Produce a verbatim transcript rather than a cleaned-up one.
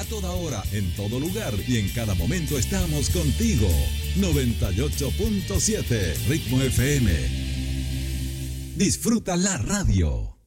toda hora, en todo lugar y en cada momento estamos contigo. noventa y ocho punto siete Ritmo F M. Disfruta la radio.